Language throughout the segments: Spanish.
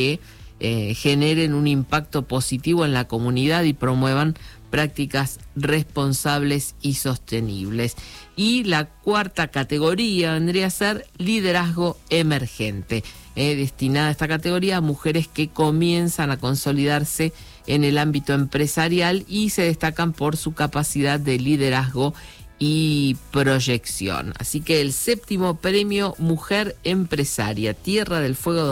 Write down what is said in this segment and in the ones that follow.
que generen un impacto positivo en la comunidad y promuevan prácticas responsables y sostenibles. Y la cuarta categoría vendría a ser liderazgo emergente, destinada a esta categoría a mujeres que comienzan a consolidarse en el ámbito empresarial y se destacan por su capacidad de liderazgo y proyección. Así que el 7º premio Mujer Empresaria Tierra del Fuego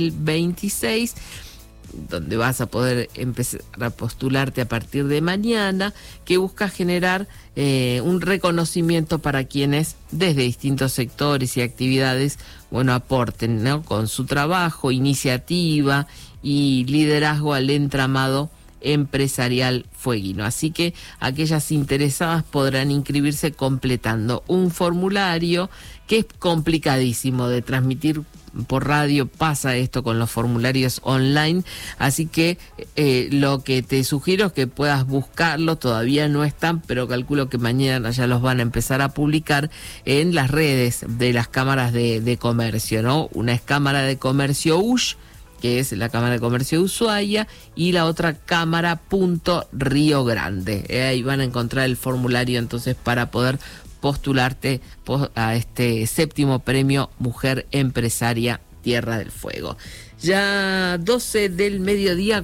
2026, donde vas a poder empezar a postularte a partir de mañana, que busca generar un reconocimiento para quienes desde distintos sectores y actividades, aporten, ¿no?, con su trabajo, iniciativa y liderazgo al entramado empresarial fueguino. Así que aquellas interesadas podrán inscribirse completando un formulario que es complicadísimo de transmitir por radio. Pasa esto con los formularios online, así que lo que te sugiero es que puedas buscarlo. Todavía no están, pero calculo que mañana ya los van a empezar a publicar en las redes de las cámaras de comercio, ¿no? Una es Cámara de Comercio USH, que es la Cámara de Comercio de Ushuaia, y la otra Cámara Río Grande. Ahí van a encontrar el formulario entonces para poder postularte a este 7º premio Mujer Empresaria Tierra del Fuego. Ya 12 del mediodía,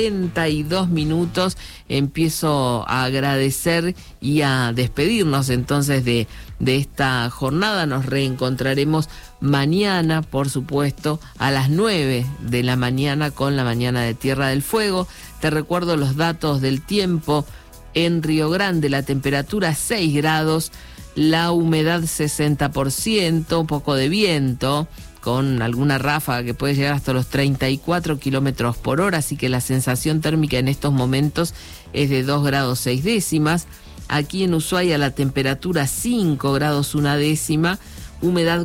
42 minutos, empiezo a agradecer y a despedirnos entonces de esta jornada. Nos reencontraremos mañana, por supuesto, a las 9 de la mañana con la mañana de Tierra del Fuego. Te recuerdo los datos del tiempo. En Río Grande la temperatura 6 grados, la humedad 60%, un poco de viento, con alguna ráfaga que puede llegar hasta los 34 kilómetros por hora, así que la sensación térmica en estos momentos es de 2 grados 6 décimas. Aquí en Ushuaia la temperatura 5 grados 1 décima, humedad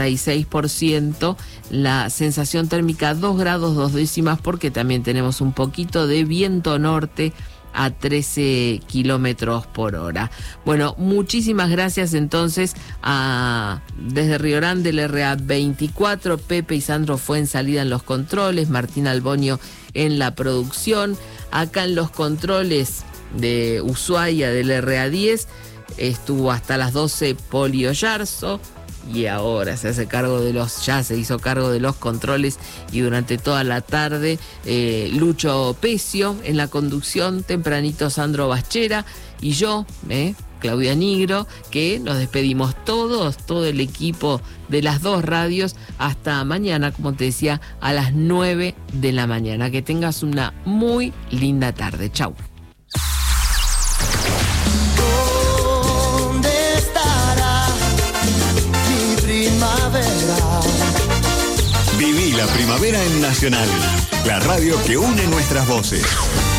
46%, la sensación térmica 2 grados 2 décimas, porque también tenemos un poquito de viento norte a 13 kilómetros por hora. Bueno, muchísimas gracias entonces desde Río Grande, el RA24, Pepe y Sandro fue en salida en los controles, Martín Albonio en la producción. Acá en los controles de Ushuaia del RA10 estuvo hasta las 12 Polio Yarzo, y ahora se hizo cargo de los controles y durante toda la tarde Lucho Pecio en la conducción, tempranito Sandro Bachera y yo, Claudia Nigro, que nos despedimos todo el equipo de las dos radios hasta mañana, como te decía, a las 9 de la mañana. Que tengas una muy linda tarde. Chau. Viví la primavera en Nacional, la radio que une nuestras voces.